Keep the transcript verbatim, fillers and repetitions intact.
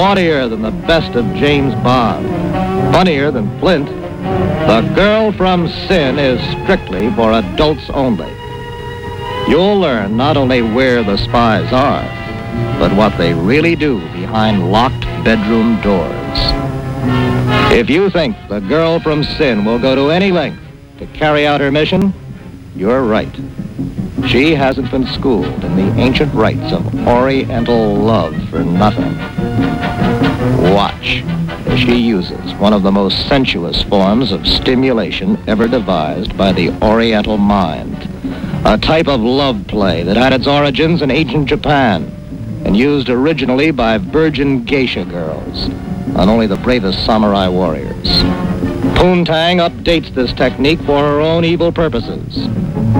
bawdier than the best of James Bond, funnier than Flint. The Girl from Sin is strictly for adults only. You'll learn not only where the spies are, but what they really do behind locked bedroom doors. If you think The Girl from Sin will go to any length to carry out her mission, you're right. She hasn't been schooled in the ancient rites of Oriental love for nothing. Watch as she uses one of the most sensuous forms of stimulation ever devised by the Oriental mind. A type of love play that had its origins in ancient Japan and used originally by virgin geisha girls on only the bravest samurai warriors. Poontang updates this technique for her own evil purposes.